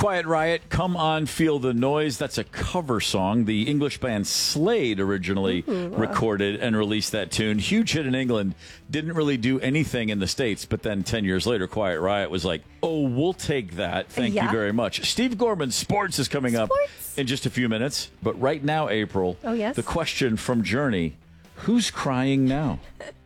Quiet Riot, Come On, Feel the Noise. That's a cover song. The English band Slade originally recorded and released that tune. Huge hit in England. Didn't really do anything in the States, but then 10 years later, Quiet Riot was like, oh, we'll take that. Thank you very much. Steve Gorman, Sports is coming up in just a few minutes. But right now, April, the question from Journey, who's crying now?